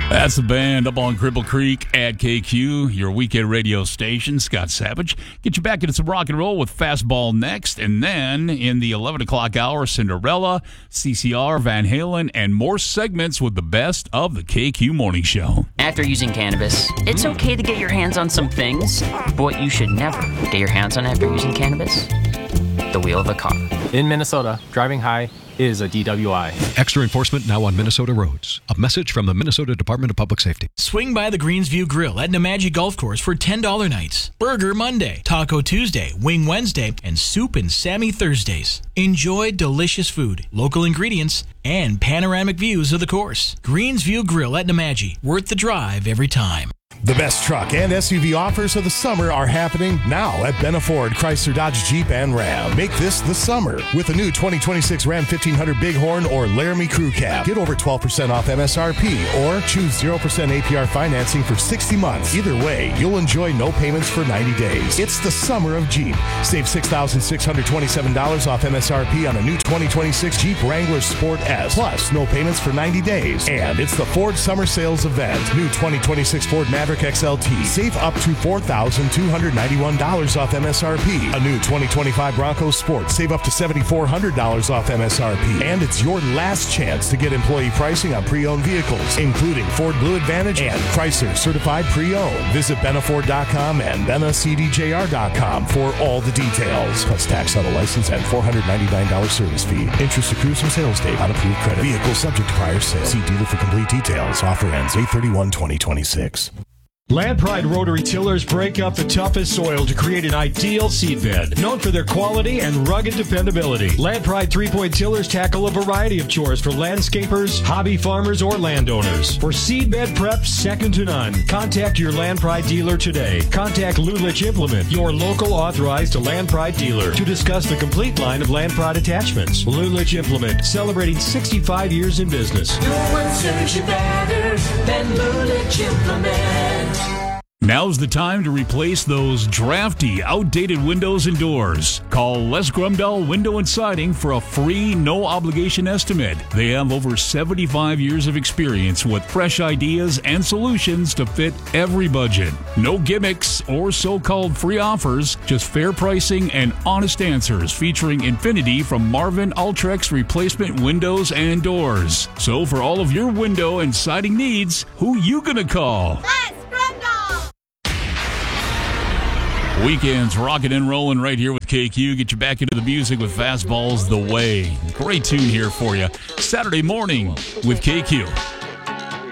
That's the band up on Cripple Creek at KQ, your weekend radio station. Scott Savage. Get you back into some rock and roll with Fastball next. And then in the 11 o'clock hour, Cinderella, CCR, Van Halen, and more segments with the best of the KQ Morning Show. After using cannabis, it's okay to get your hands on some things, but what you should never get your hands on after using cannabis? The wheel of a car. In Minnesota, driving high is a DWI. Extra enforcement now on Minnesota roads. A message from the Minnesota Department of Public Safety. Swing by the Greensview Grill at Nemadji Golf Course for $10 nights. Burger Monday, Taco Tuesday, Wing Wednesday, and Soup and Sammy Thursdays. Enjoy delicious food, local ingredients, and panoramic views of the course. Greensview Grill at Nemadji. Worth the drive every time. The best truck and SUV offers of the summer are happening now at Benna Ford, Chrysler, Dodge, Jeep, and Ram. Make this the summer with a new 2026 Ram 1500 Bighorn or Laramie Crew Cab. Get over 12% off MSRP or choose 0% APR financing for 60 months. Either way, you'll enjoy no payments for 90 days. It's the summer of Jeep. Save $6,627 off MSRP on a new 2026 Jeep Wrangler Sport S. Plus, no payments for 90 days. And it's the Ford Summer Sales Event. New 2026 Ford Maverick XLT. Save up to $4,291 off MSRP. A new 2025 Bronco Sport. Save up to $7,400 off MSRP. And it's your last chance to get employee pricing on pre-owned vehicles, including Ford Blue Advantage and Chrysler Certified Pre-Owned. Visit BennaFord.com and BennaCDJR.com for all the details. Plus tax, auto license, and $499 service fee. Interest accrues from sales date on approved credit. Vehicle subject to prior sale. See dealer for complete details. Offer ends 8/31/2026. Land Pride rotary tillers break up the toughest soil to create an ideal seedbed. Known for their quality and rugged dependability, Land Pride 3-point tillers tackle a variety of chores for landscapers, hobby farmers, or landowners. For seedbed prep second to none, contact your Land Pride dealer today. Contact Lulich Implement, your local authorized Land Pride dealer, to discuss the complete line of Land Pride attachments. Lulich Implement, celebrating 65 years in business. No one serves you better than Lulich Implement. Now's the time to replace those drafty, outdated windows and doors. Call Les Grumdahl Window and Siding for a free, no-obligation estimate. They have over 75 years of experience with fresh ideas and solutions to fit every budget. No gimmicks or so-called free offers, just fair pricing and honest answers featuring Infinity from Marvin Ultrex replacement windows and doors. So for all of your window and siding needs, who you gonna call? Weekends rocking and rolling right here with KQ. Get you back into the music with Fastballs The Way. Great tune here for you. Saturday morning with KQ.